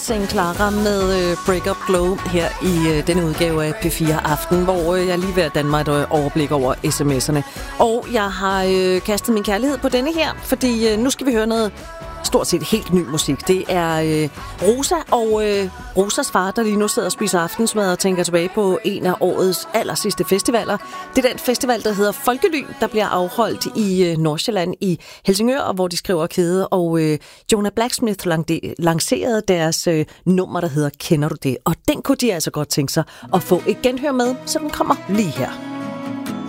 St. Clara med Break Up Glow her i denne udgave af P4 Aften, hvor jeg lige ved at danne mig et overblik over sms'erne. Og jeg har kastet min kærlighed på denne her, fordi nu skal vi høre noget stort set helt ny musik. Det er Rosa og Rosas far, der lige nu sidder og spiser aftensmad og tænker tilbage på en af årets allersidste festivaler. Det er den festival, der hedder Folkelyn, der bliver afholdt i Nordsjælland i Helsingør, og hvor de skriver kæde. Og Jonah Blacksmith lancerede deres nummer, der hedder Kender du det? Og den kunne de altså godt tænke sig at få et genhør med, så den kommer lige her.